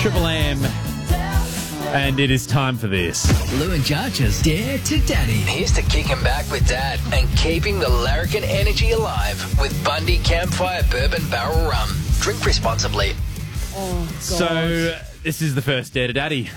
Triple M. And it is time for this. Lou and Jarch's Dare to Daddy. Here's to kicking back with Dad and keeping the larrikin energy alive with Bundy Campfire Bourbon Barrel Rum. Drink responsibly. Oh, God. So, this is the first Dare to Daddy.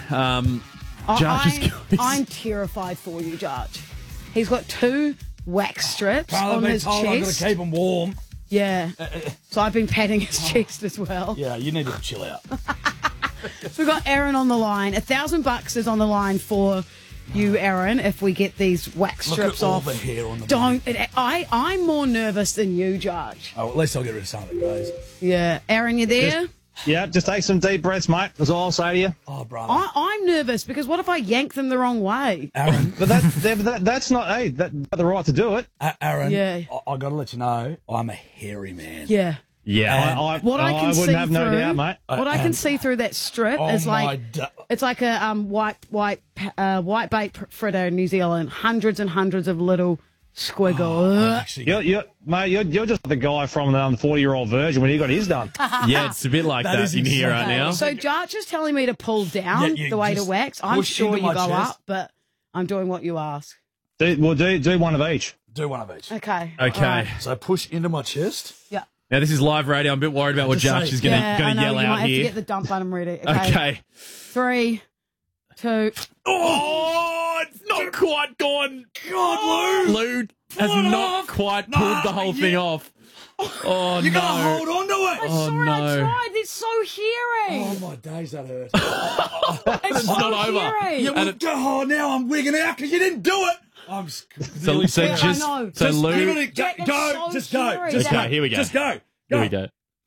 I'm terrified for you, Jarch. He's got 2 wax strips on his chest. I've got to keep him warm. Yeah. So I've been patting his chest as well. Yeah, you need to chill out. So we've got Aaron on the line. $1,000 is on the line for you, Aaron, if we get these wax strips off. Look at all the hair on the body. I'm more nervous than you, Jarch. Oh, at least I'll get rid of some of it, guys. Yeah. Aaron, you there? Just take some deep breaths, mate. That's all I'll say to you. Oh, brother. I'm nervous because what if I yank them the wrong way? Aaron. But that's not, hey, that's the right to do it. Aaron, Yeah. I got to let you know, I'm a hairy man. Yeah. Yeah. I Can see wouldn't have no through, doubt, mate. What I can see through that strip is like it's like a white bait fritter in New Zealand. Hundreds and hundreds of little squiggles. You're just the guy from the 40-year-old virgin when he got his done. Yeah, it's a bit like that in here right now. So Jarch is telling me to pull down the way to wax. I'm sure you go up, but I'm doing what you ask. Do one of each. Do one of each. Okay. Okay. Right. So push into my chest. Yeah. Now, this is live radio. I'm a bit worried about what Jarch is going to yell you out might have to here. get the dump button ready. Okay. 3, 2. Oh, it's not quite gone. God, Lou. Lou has not quite pulled the whole thing off. Oh, You no. got to hold on to it. Sorry, I no. tried. It's so hairy. Oh, my days, that hurt. It's so not over. hairy. Yeah, now I'm wigging out because you didn't do it. I'm So I know. Lou. give it Jack, go. it's so Just go. hairy. Just Okay, go. here we go. Just go. Here we go.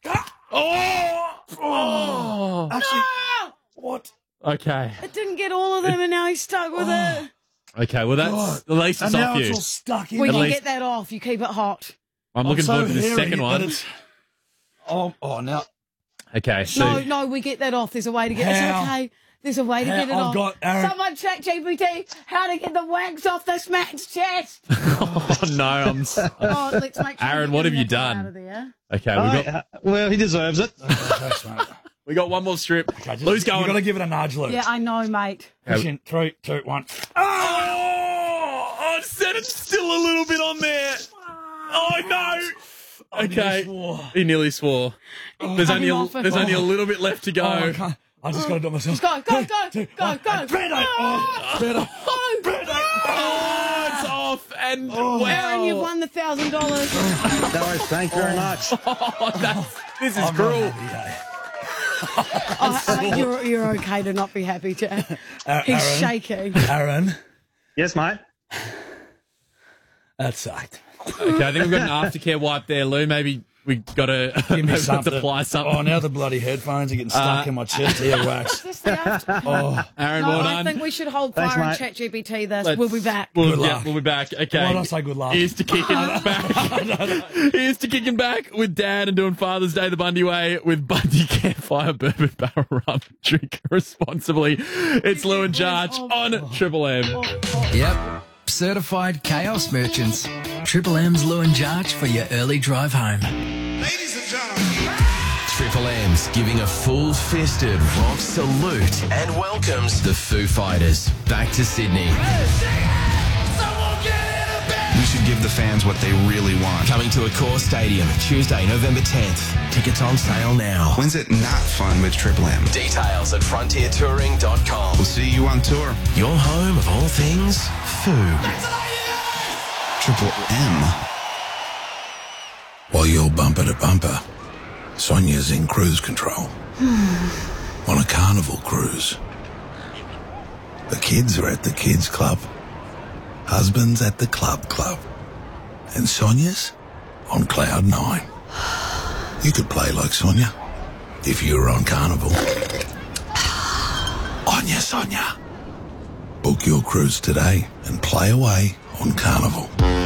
Oh. Actually, what? Okay. It didn't get all of them, and now he's stuck with it. Okay, well, that's at least it's And now off it's you. all stuck in. We At can least- get that off. You keep it hot. I'm looking so forward to the hairy second that one. it's- now. Okay, so No, we get that off. There's a way to get it. It's How? okay. There's a way to get it I've off. got Aaron. Someone check GPT how to get the wax off this man's chest. oh no, Oh, let's make sure Aaron, we what get have you that done? out of there. okay, Well, he deserves it. Thanks, mate. we got one more strip. Okay, Lou's going. You've got to give it a nudge, Lou. Yeah, I know, mate. Push in. 3, 2, 1. Oh, I said it's still a little bit on there. Oh no. Okay, he nearly swore. There's only a little bit left to go. I just got to do it myself. Go. Better. Oh, better. Oh, it's off, and wow. Aaron, you've won the $1,000. No, thank you very much. This is cruel. You're okay to not be happy, Jack. He's Aaron, shaking. Aaron, Yes, mate. that sucked. Okay, I think we've got an aftercare wipe there, Lou. Maybe we got to Give me something. apply something. Oh, now the bloody headphones are getting stuck in my chest here, wax. Aaron, No, well I done. think we should hold Thanks, fire and mate. ChatGPT this. Let's- We'll be back. We'll luck. be back. Okay. Why don't I say good luck? Here's to kicking back. Here's to kicking back with Dad and doing Father's Day the Bundy way with Bundy Campfire Bourbon Barrel Rum. Drink responsibly. It's Lou and Jarch on Triple M. Yep. Certified chaos merchants. Triple M's Lou and Jarch for your early drive home. Ladies and gentlemen, Triple M's giving a full-fisted rock salute and welcomes the Foo Fighters back to Sydney. we should give the fans what they really want. Coming to Accor Stadium Tuesday, November 10th. Tickets on sale now. When's it not fun with Triple M? Details at frontiertouring.com. We'll see you on tour. Your home of all things Foo. Triple M. While you're bumper to bumper, Sonia's in cruise control. On a carnival cruise. The kids are at the kids club. Husband's at the club. And Sonia's on cloud 9. You could play like Sonia if you were on carnival. Anya, Sonia. Book your cruise today and play away on carnival.